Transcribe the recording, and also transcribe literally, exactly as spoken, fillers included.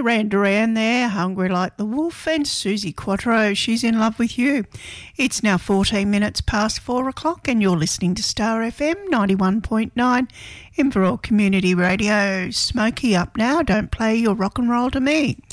Duran Duran there, Hungry Like the Wolf, and Susie Quattro, She's in Love with You. It's now fourteen minutes past four o'clock and you're listening to Star F M ninety-one point nine, Inverell Community Radio. Smokey up now, don't play your rock and roll to me.